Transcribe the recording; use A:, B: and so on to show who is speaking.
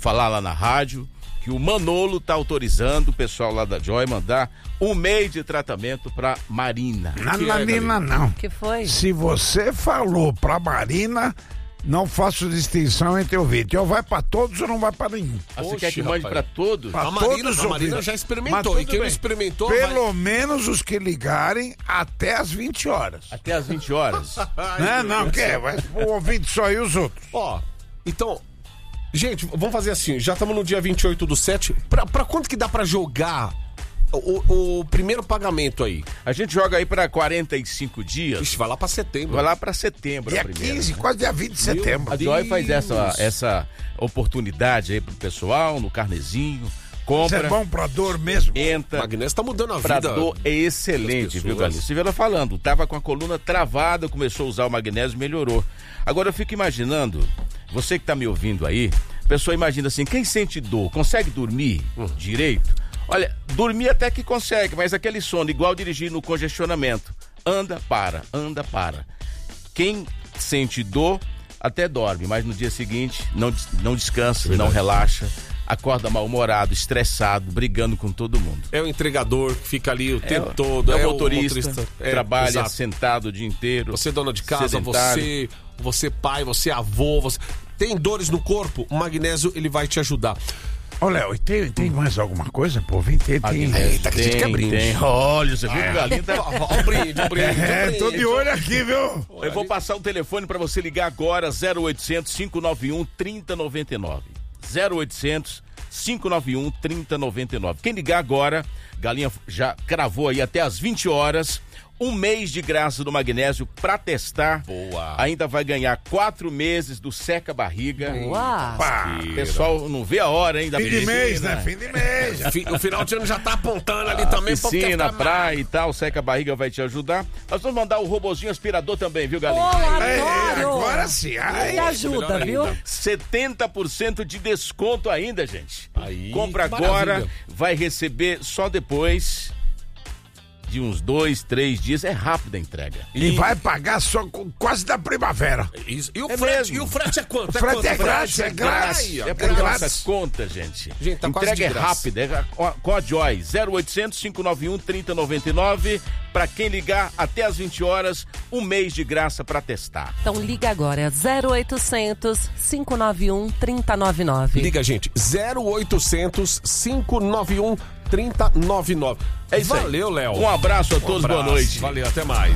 A: falar lá na rádio que o Manolo tá autorizando o pessoal lá da Joy mandar 1 mês de tratamento pra Marina.
B: Marina não.
C: Que foi?
B: Se você falou pra Marina, não faço distinção entre ouvintes. Ou vai pra todos ou não vai pra nenhum.
A: Você quer que mande pra todos?
B: Pra
D: A
B: todos
D: Marina já experimentou. E quem não experimentou
B: Pelo menos os que ligarem até as 20 horas.
A: Até as 20 horas.
B: Não, quer? Vai o ouvinte só e os outros.
D: Ó, então, gente, vamos fazer assim, já estamos no dia 28/7, pra quanto que dá pra jogar o primeiro pagamento aí?
A: A gente joga aí pra 45 dias.
D: Ixi, vai lá pra setembro.
A: Vai lá pra setembro.
B: Dia 15, quase dia 20 de setembro.
A: A Joy faz essa oportunidade aí pro pessoal, no carnezinho. Compra.
B: Isso é bom pra dor mesmo.
D: O magnésio tá mudando a
A: Pra
D: vida.
A: dor é excelente, viu, Galinho? Você viu ela falando, tava com a coluna travada, começou a usar o magnésio, melhorou. Agora eu fico imaginando, você que tá me ouvindo aí, a pessoa imagina assim, quem sente dor, consegue dormir direito? Olha, dormir até que consegue, mas aquele sono, igual dirigir no congestionamento. Anda, para. Quem sente dor, até dorme, mas no dia seguinte não descansa, não relaxa. Acorda mal-humorado, estressado, brigando com todo mundo.
D: É o entregador que fica ali o tempo todo.
A: É o motorista, trabalha
D: exato.
A: sentado o dia inteiro.
D: Você é dona de casa,
A: sedentário.
D: você pai, você avô, você tem dores no corpo, o magnésio ele vai te ajudar.
B: Ô, Léo, tem mais alguma coisa, pô? Tem.
D: Eita, que a gente quer brinde.
A: Tem. Olha, você viu que o Galinho tá...
D: Ó, o brinde.
B: Tô de olho aqui, viu?
A: Eu vou passar o telefone pra você ligar agora, 0800 591 3099. 0800 591 3099. Quem ligar agora, Galinha já cravou aí até as 20 horas, 1 mês de graça do magnésio pra testar.
D: Boa.
A: Ainda vai ganhar 4 meses do seca barriga.
C: Boa.
A: O pessoal não vê a hora ainda.
B: Fim de mês, né? Fim de mês.
D: O final de ano já tá apontando ali também.
A: Piscina, praia e tal, seca barriga vai te ajudar. Nós vamos mandar o robozinho aspirador também, viu, Galinha?
B: Agora sim.
C: Me ajuda, viu?
A: 70% de desconto ainda, gente.
D: Aí,
A: compra
D: que
A: agora,
D: maravilha.
A: vai receber só depois de uns 2, 3 dias. É rápida a entrega.
B: E vai pagar só quase da primavera.
D: Isso. E o
A: É
D: frete?
A: mesmo.
D: E o frete é quanto?
B: O frete é grátis, é grátis.
A: É por nossa conta, gente.
D: Gente, tá quase
A: entrega
D: de
A: é
D: graça.
A: rápida, é com a Joy. 0800 591 3099. Pra quem ligar até as 20 horas, 1 mês de graça pra testar.
C: Então liga agora, 0800 591 3099.
D: Liga, gente, 0800 591 3099.
A: É isso aí.
D: Valeu, Léo.
A: Um abraço a todos, boa noite.
D: Valeu, até mais.